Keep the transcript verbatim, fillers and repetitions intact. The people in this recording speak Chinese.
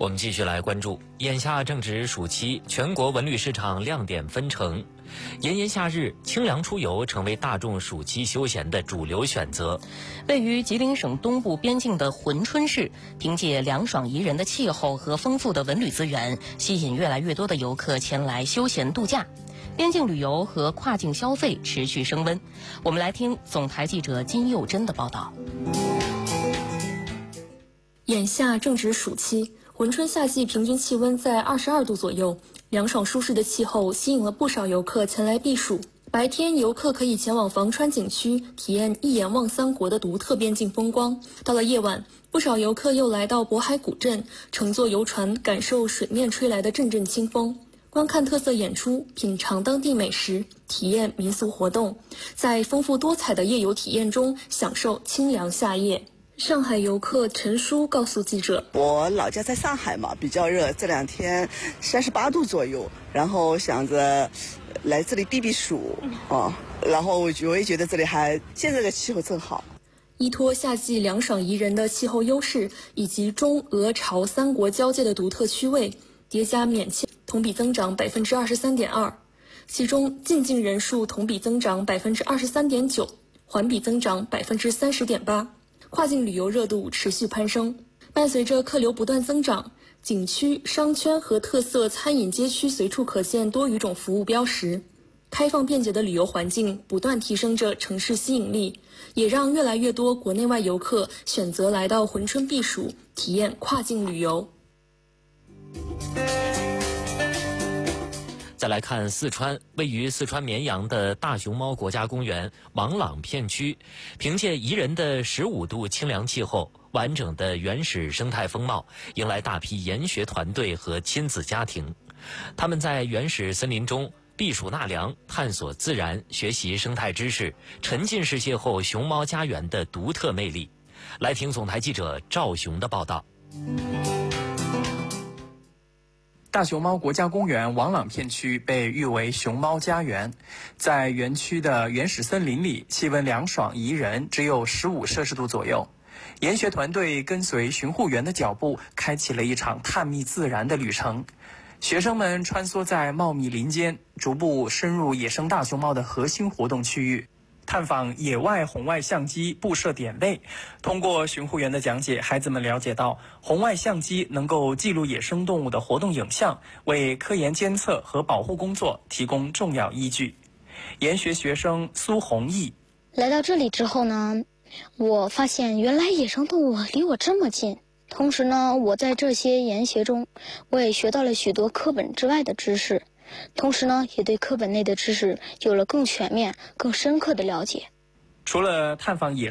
我们继续来关注，眼下正值暑期，全国文旅市场亮点纷呈。炎炎夏日，清凉出游成为大众暑期休闲的主流选择。 位于吉林省东部边境的珲春市，凭借凉爽宜人的气候和丰富的文旅资源，吸引越来越多的游客前来休闲度假。边境旅游和跨境消费持续升温。我们来听总台记者金佑珍的报道。 眼下正值暑期，珲春夏季平均气温在二十二度左右，凉爽舒适的气候吸引了不少游客前来避暑。白天，游客可以前往房川景区体验一眼望三国的独特边境风光。到了夜晚，不少游客又来到渤海古镇，乘坐游船感受水面吹来的阵阵清风，观看特色演出，品尝当地美食，体验民俗活动，在丰富多彩的夜游体验中享受清凉夏夜。上海游客陈叔告诉记者：“ 我老家在上海嘛，比较热，这两天三十八度左右，然后想着来这里避避暑啊，然后我也觉得这里还现在的气候正好。” 依托夏季凉爽宜人的气候优势，以及中俄朝三国交界的独特区位，叠加免签，同比增长百分之二十三点二，其中进境人数同比增长百分之二十三点九，环比增长百分之三十点八。跨境旅游热度持续攀升，伴随着客流不断增长，景区、商圈和特色餐饮街区随处可见多语种服务标识。开放便捷的旅游环境不断提升着城市吸引力，也让越来越多国内外游客选择来到珲春避暑，体验跨境旅游。 再来看四川，位于四川绵阳的大熊猫国家公园王朗片区，凭借宜人的十五度清凉气候、完整的原始生态风貌，迎来大批研学团队和亲子家庭。他们在原始森林中避暑纳凉，探索自然，学习生态知识，沉浸式邂逅熊猫家园的独特魅力。来听总台记者赵雄的报道。 大熊猫国家公园王朗片区被誉为熊猫家园，在园区的原始森林里，气温凉爽宜人，只有十五摄氏度左右。研学团队跟随巡护员的脚步，开启了一场探秘自然的旅程。学生们穿梭在茂密林间，逐步深入野生大熊猫的核心活动区域，探访野外红外相机布设点位。通过巡护员的讲解，孩子们了解到红外相机能够记录野生动物的活动影像，为科研监测和保护工作提供重要依据。研学学生苏弘毅： 来到这里之后呢，我发现原来野生动物离我这么近。同时呢，我在这些研学中，我也学到了许多课本之外的知识。同时呢，也对课本内的知识有了更全面、更深刻的了解。 除了探访野